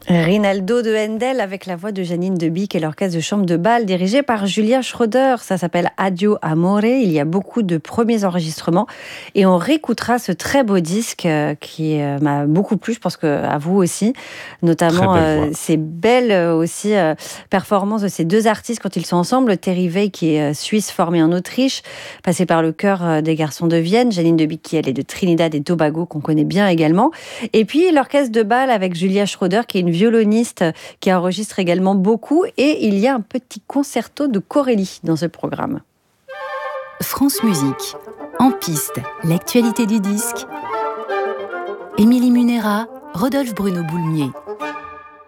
Rinaldo de Handel avec la voix de Janine Debic et l'orchestre de chambre de Bâle dirigé par Julia Schroeder. Ça s'appelle Addio Amore. Il y a beaucoup de premiers enregistrements et on réécoutera ce très beau disque qui m'a beaucoup plu. Je pense qu'à vous aussi, notamment ces belles aussi performances de ces deux artistes quand ils sont ensemble. Terry Wey qui est suisse formé en Autriche, passé par le chœur des garçons de Vienne. Janine Debic qui elle est de Trinidad et Tobago qu'on connaît bien également. Et puis l'orchestre de Bâle avec Julia Schroeder qui est une violoniste qui enregistre également beaucoup, et il y a un petit concerto de Corelli dans ce programme. France Musique, en piste, l'actualité du disque. Émilie Munera, Rodolphe Bruno Boulmier.